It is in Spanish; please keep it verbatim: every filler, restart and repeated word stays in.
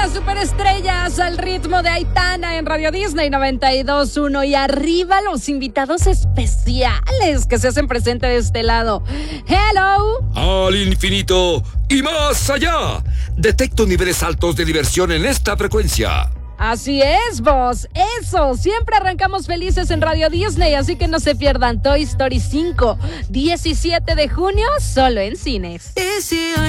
las superestrellas al ritmo de Aitana en Radio Disney noventa y dos punto uno. Y arriba los invitados especiales que se hacen presente de este lado. Hello. Al infinito y más allá. Detecto niveles altos de diversión en esta frecuencia. Así es, vos. Eso, siempre arrancamos felices en Radio Disney, así que no se pierdan Toy Story cinco, diecisiete de junio, solo en cines.